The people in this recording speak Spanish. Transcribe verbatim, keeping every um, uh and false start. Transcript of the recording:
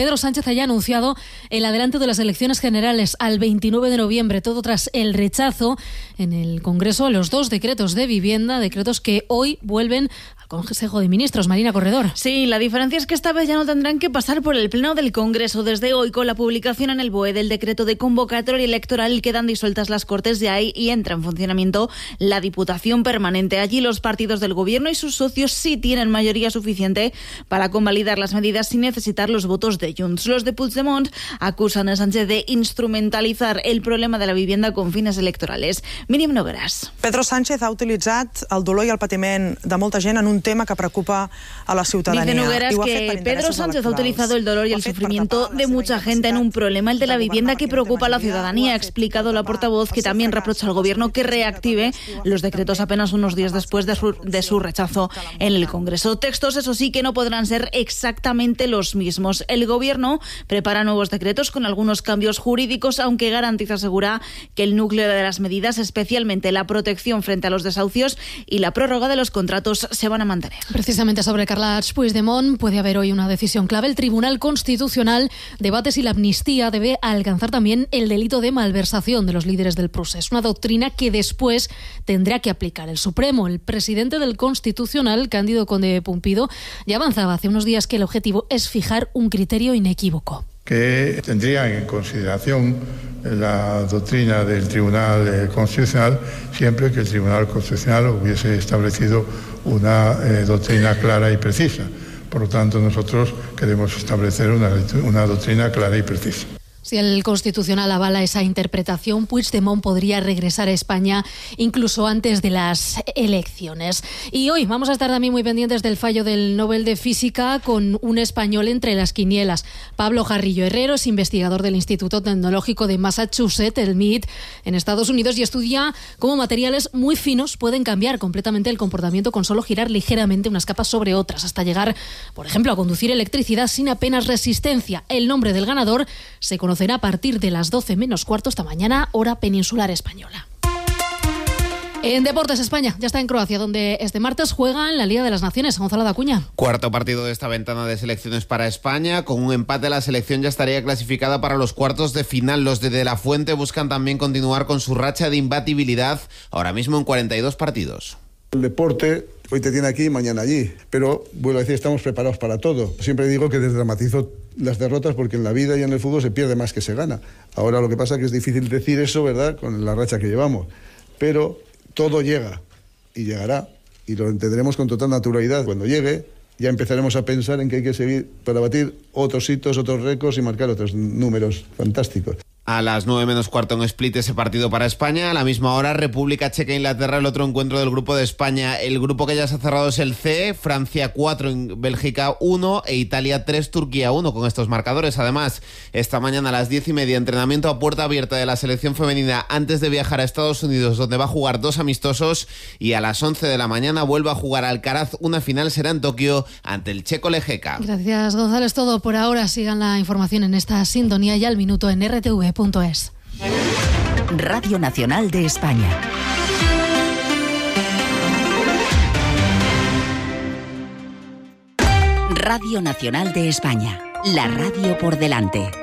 Pedro Sánchez haya anunciado el adelanto de las elecciones generales al veintinueve de noviembre, todo tras el rechazo en el Congreso a los dos decretos de vivienda, decretos que hoy vuelven al Consejo de Ministros. Marina Corredor. Sí, la diferencia es que esta vez ya no tendrán que pasar por el Pleno del Congreso. Desde hoy, con la publicación en el B O E del decreto de convocatoria electoral, quedan disueltas las Cortes de ahí y entra en funcionamiento la Diputación Permanente. Allí los partidos del Gobierno y sus socios sí tienen mayoría suficiente para convalidar las medidas sin necesitar los votos de Junts. Los de Puigdemont acusan a Sánchez de instrumentalizar el problema de la vivienda con fines electorales. Míriam Nogueras. Pedro Sánchez ha utilitzat el dolor i el patiment de molta gent en un tema que preocupa a la ciudadanía. Dice Nogueras que Pedro Sánchez ha utilizado el dolor y el sufrimiento de mucha gente en un problema, el de la vivienda, que preocupa a la ciudadanía. Ha explicado la portavoz, que también reprocha al Gobierno que reactive los decretos apenas unos días después de su, de su rechazo en el Congreso. Textos, eso sí, que no podrán ser exactamente los mismos. El Gobierno prepara nuevos decretos con algunos cambios jurídicos, aunque garantiza, asegura, que el núcleo de las medidas, especialmente la protección frente a los desahucios y la prórroga de los contratos, se van a mantener. Precisamente sobre Carles Puigdemont puede haber hoy una decisión clave. El Tribunal Constitucional debate si la amnistía debe alcanzar también el delito de malversación de los líderes del procés, una doctrina que después tendrá que aplicar el Supremo. El presidente del Constitucional, Cándido Conde Pumpido, ya avanzaba hace unos días que el objetivo es fijar un criterio inequívoco. Que tendría en consideración la doctrina del Tribunal Constitucional siempre que el Tribunal Constitucional hubiese establecido una eh, doctrina clara y precisa. Por lo tanto, nosotros queremos establecer una, una doctrina clara y precisa. Si el Constitucional avala esa interpretación, Puigdemont podría regresar a España incluso antes de las elecciones. Y hoy vamos a estar también muy pendientes del fallo del Nobel de Física, con un español entre las quinielas. Pablo Jarrillo Herrero es investigador del Instituto Tecnológico de Massachusetts, el M I T, en Estados Unidos, y estudia cómo materiales muy finos pueden cambiar completamente el comportamiento con solo girar ligeramente unas capas sobre otras, hasta llegar, por ejemplo, a conducir electricidad sin apenas resistencia. El nombre del ganador se conoce a partir de las doce menos cuarto esta mañana, hora peninsular española. En Deportes, España ya está en Croacia, donde este martes juega en la Liga de las Naciones. Gonzalo Dacuña. Cuarto partido de esta ventana de selecciones para España. Con un empate, la selección ya estaría clasificada para los cuartos de final. Los de De La Fuente buscan también continuar con su racha de imbatibilidad, ahora mismo en cuarenta y dos partidos. El deporte hoy te tiene aquí, mañana allí. Pero, vuelvo a decir, estamos preparados para todo. Siempre digo que desdramatizo las derrotas porque en la vida y en el fútbol se pierde más que se gana. Ahora lo que pasa es que es difícil decir eso, ¿verdad?, con la racha que llevamos. Pero todo llega y llegará y lo entenderemos con total naturalidad. Cuando llegue ya empezaremos a pensar en que hay que seguir para batir otros hitos, otros récords y marcar otros números fantásticos. A las nueve menos cuarto en Split ese partido para España. A la misma hora, República Checa, Inglaterra, el otro encuentro del grupo de España. El grupo que ya se ha cerrado es el C, Francia cuatro, Bélgica uno e Italia tres, Turquía uno, con estos marcadores. Además, esta mañana a las diez y media, entrenamiento a puerta abierta de la selección femenina antes de viajar a Estados Unidos, donde va a jugar dos amistosos, y a las once de la mañana vuelve a jugar Alcaraz. Una final será en Tokio ante el checo Lejeka. Gracias, Gonzalo. Es todo por ahora. Sigan la información en esta sintonía y al minuto en R T V punto es. Radio Nacional de España. Radio Nacional de España. La radio por delante.